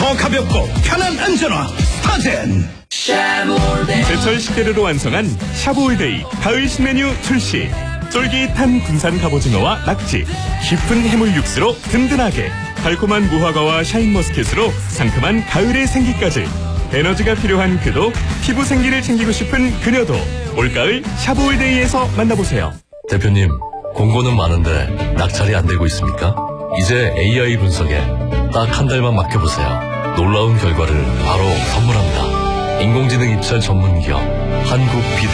더 가볍고 편한 안전화 스타젠. 제철 식재료로 완성한 샤브올데이 가을 신메뉴 출시. 쫄깃한 군산 갑오징어와 낙지, 깊은 해물 육수로 든든하게, 달콤한 무화과와 샤인머스켓으로 상큼한 가을의 생기까지. 에너지가 필요한 그도, 피부 생기를 챙기고 싶은 그녀도 올가을 샤브올데이에서 만나보세요. 대표님, 공고는 많은데 낙찰이 안 되고 있습니까? 이제 AI 분석에 딱 한 달만 맡겨보세요. 놀라운 결과를 바로 선물합니다. 인공지능 입찰 전문 기업 한국비드